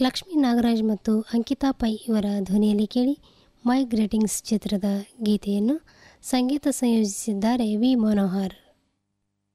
ಲಕ್ಷ್ಮೀ ನಾಗರಾಜ್ ಮತ್ತು ಅಂಕಿತಾ ಪೈ ಇವರ ಧ್ವನಿಯಲ್ಲಿ ಕೇಳಿ ಮೈ ಗ್ರೀಟಿಂಗ್ಸ್ ಚಿತ್ರದ ಗೀತೆಯನ್ನು. ಸಂಗೀತ ಸಂಯೋಜಿಸಿದ್ದಾರೆ ವಿ ಮನೋಹರ್.